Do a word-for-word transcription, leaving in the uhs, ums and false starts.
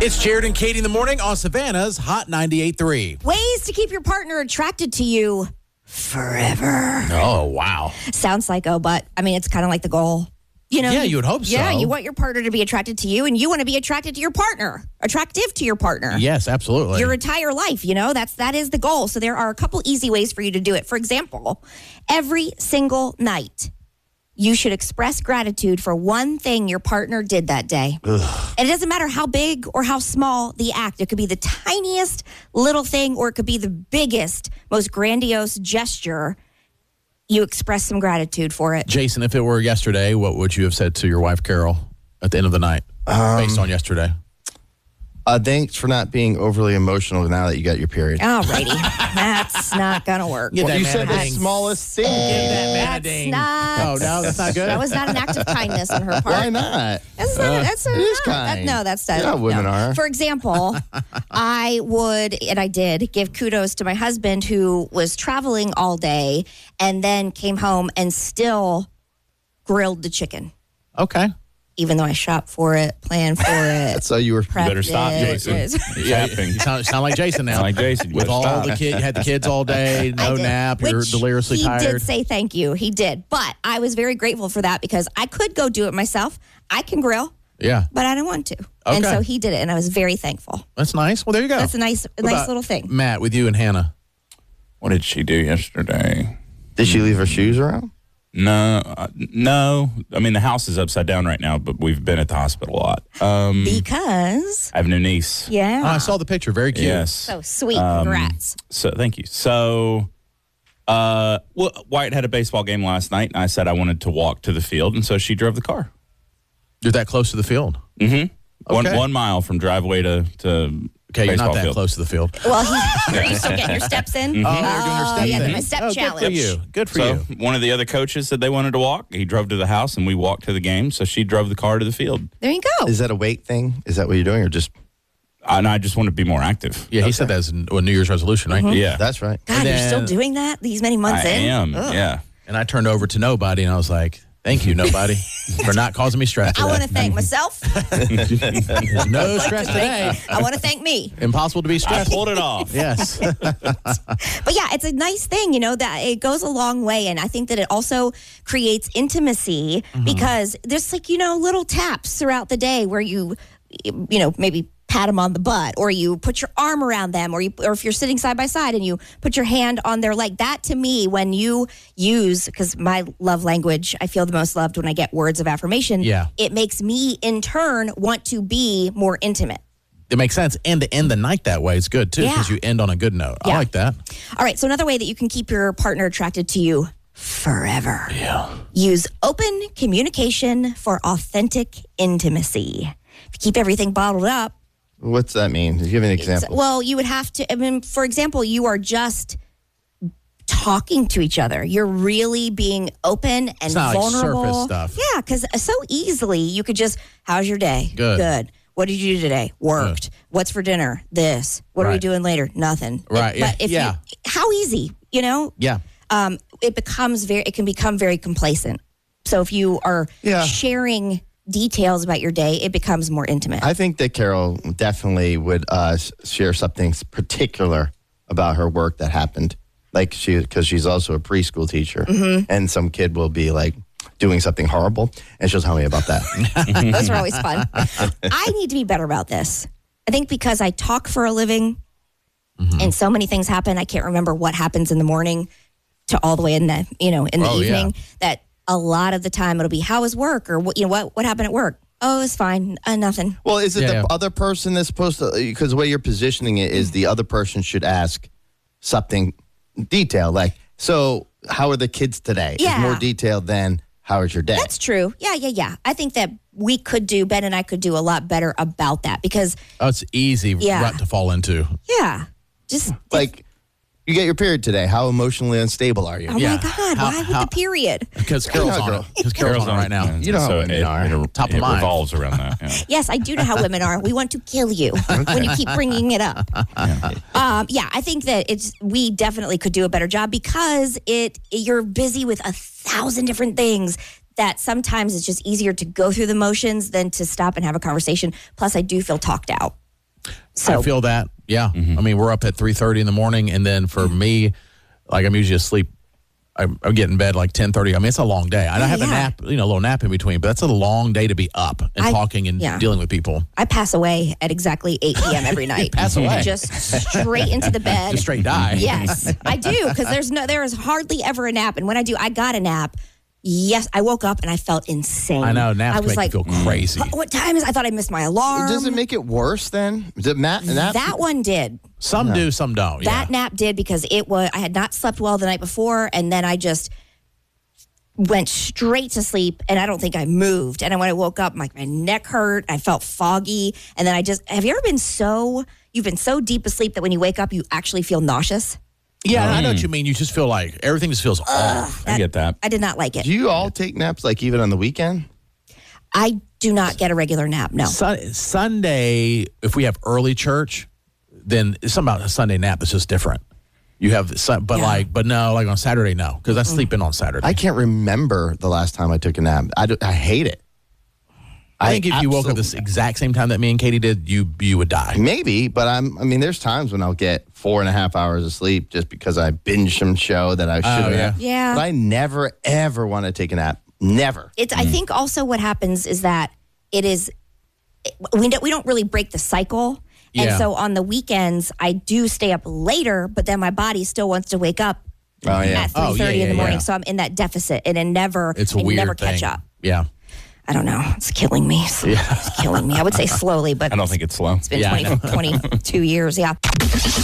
It's Jared and Katie in the morning on Savannah's Hot ninety-eight point three. Ways to keep your partner attracted to you forever. Oh, wow. Sounds psycho, but I mean, it's kind of like the goal. You know, Yeah, you would hope so. Yeah, you want your partner to be attracted to you, and you want to be attracted to your partner, attractive to your partner. Yes, absolutely. Your entire life, you know, that's that is the goal. So there are a couple easy ways for you to do it. For example, every single night, you should express gratitude for one thing your partner did that day. Ugh. And it doesn't matter how big or how small the act. It could be the tiniest little thing, or it could be the biggest, most grandiose gesture. You express some gratitude for it. Jason, if it were yesterday, what would you have said to your wife, Carol, at the end of the night, um, based on yesterday? Uh, thanks for not being overly emotional now that you got your period. Alrighty. That's not going to work. Well, you said the ding. smallest thing. Give that man a That's ding. not. Oh, no, that's not good? That was not an act of kindness on her part. Why not? That's not. Uh, that's a, it is no, kind. That, no, that's not. You know how women no. are. For example, I would, and I did, give kudos to my husband who was traveling all day and then came home and still grilled the chicken. Okay. Even though I shopped for it, planned for it. So you were better stop, it. Jason. Yeah, you sound, sound like Jason now. Sound like Jason. You With better all stop. the kids, you had the kids all day, no nap, you're Which deliriously he tired. He did say thank you. He did. But I was very grateful for that because I could go do it myself. I can grill. Yeah. But I didn't want to. Okay. And so he did it, and I was very thankful. That's nice. Well, there you go. That's a nice, a What nice about little thing. Matt, with you and Hannah. What did she do yesterday? Did she leave her shoes around? No, uh, no. I mean, the house is upside down right now, but we've been at the hospital a lot. Um, Because, I have a new niece. yeah. Oh, I saw the picture. Very cute. Yes. So sweet. Um, Congrats. So thank you. So, uh, well, Wyatt had a baseball game last night, and I said I wanted to walk to the field, and so she drove the car. You're that close to the field. Mm-hmm. One Okay. one mile from driveway to to Okay, you're not baseball that field. close to the field. Well, he, are you still getting your steps in? Oh, you're doing her step yeah, thing. my step oh, challenge. Good for you. Good for So you. one of the other coaches said they wanted to walk. He drove to the house, and we walked to the game. So she drove the car to the field, There you go. Is that a weight thing? Is that what you're doing, or just? and I just wanted to be more active. Yeah, he said that's a New Year's resolution, right? Yeah, That's right. God, you're still then- doing that these many months I in? am. Ugh. Yeah. And I turned over to nobody, and I was like, thank you, nobody, for not causing me stress I want today. to thank myself. There's no stress today. I want to thank me. Impossible to be I stressed. pulled it off. Yes. But yeah, it's a nice thing, you know, that it goes a long way. And I think that it also creates intimacy because there's like, you know, little taps throughout the day where you, you know, maybe pat them on the butt, or you put your arm around them, or you, or if you're sitting side by side and you put your hand on their leg. That to me, when you use, because my love language, I feel the most loved when I get words of affirmation. Yeah. It makes me in turn want to be more intimate. It makes sense. And to end the night that way is good, too, because Yeah. you end on a good note. I Yeah. like that. All right. So another way that you can keep your partner attracted to you forever. Yeah. Use open communication for authentic intimacy. If you keep everything bottled up, What's that mean? Give me an example. well, you would have to, I mean, for example, you are just talking to each other. You're really being open and It's not like vulnerable. surface stuff. Yeah, because so easily you could just, how's your day? Good. Good. What did you do today? Worked. What's for dinner? This. What are we Right. doing later? Nothing. Right, It- yeah, But if yeah. you, how easy, you know? Yeah. um, it becomes very, it can become very complacent. So if you are Yeah. sharing details about your day, it becomes more intimate. I think that Carol definitely would uh, s- share something particular about her work that happened. Like she, because she's also a preschool teacher, and some kid will be like doing something horrible, and she'll tell me about that. Those are always fun. I need to be better about this. I think because I talk for a living, and so many things happen, I can't remember what happens in the morning to all the way in the, you know, in the Oh, yeah. evening. That a lot of the time it'll be, how was work, or what, you know, what what happened at work? Oh, it's fine, uh, nothing. Well, is it Yeah, the yeah. other person that's supposed to? Because the way you're positioning it is the other person should ask something detailed, like, so how are the kids today? Yeah. Is more detailed than how is your day? That's true. Yeah, yeah, yeah. I think that we could do, Ben and I could do a lot better about that because, Oh, it's easy Yeah. rut to fall into. yeah, just like, you get your period today. How emotionally unstable are you? oh Yeah. my God, How- why with how- the period? Because Carol's Yeah, on girl. it. Because Carol's, on it right now. yeah. You know how so women it, are. It, Top of it mind. revolves around that. Yeah. Yes, I do know how women are. We want to kill you when you keep bringing it up. Um, yeah, I think that it's we definitely could do a better job because it you're busy with a thousand different things that sometimes it's just easier to go through the motions than to stop and have a conversation. Plus, I do feel talked out. So I feel that. Yeah. I mean, we're up at three thirty in the morning. And then for me, like I'm usually asleep. I, I get in bed like ten thirty. I mean, it's a long day. I have yeah. a nap, you know, a little nap in between, but that's a long day to be up and I- talking and yeah. dealing with people. I pass away at exactly eight p.m. every night. pass away. Just straight into the bed. Just straight die. Yes, I do, because there's no, there is hardly ever a nap, and when I do, I got a nap. Yes, I woke up and I felt insane. I know. Naps I was make like, you feel crazy. "What- what time is? I thought I missed my alarm. Does it make it worse then? Is it Matt? Nap? that one did. Some do, some don't. That yeah. nap did, because it was. I had not slept well the night before, and then I just went straight to sleep, and I don't think I moved. And when I woke up, like my neck hurt, I felt foggy, and then I just. Have you ever been so? You've been so deep asleep that when you wake up, you actually feel nauseous. Yeah, I know what you mean. You just feel like everything just feels off. I get that. I did not like it. Do you all take naps like even on the weekend? I do not get a regular nap. No. Sun- Sunday, if we have early church, then it's something about a Sunday nap that's just different. You have, sun- but Yeah. like, but no, like on Saturday, no, because I sleep in on Saturday. I can't remember the last time I took a nap. I, do, I hate it. I think if you woke up absolutely- this exact same time that me and Katie did, you you would die. Maybe, but I'm. I mean, there's times when I'll get four and a half hours of sleep just because I binged some show that I should have. yeah. Yeah. But I never ever want to take a nap. Never. It's. I think also what happens is that it is. We don't. We don't really break the cycle, and Yeah. so on the weekends I do stay up later, but then my body still wants to wake up Oh yeah. at three Oh, thirty yeah, in the yeah, morning. yeah. So I'm in that deficit, and it never. It's a I weird never thing. catch up. Yeah. I don't know. It's killing me. It's, it's killing me. I would say slowly, but I don't think it's slow. it's been Yeah, I twenty, twenty-two years. Yeah.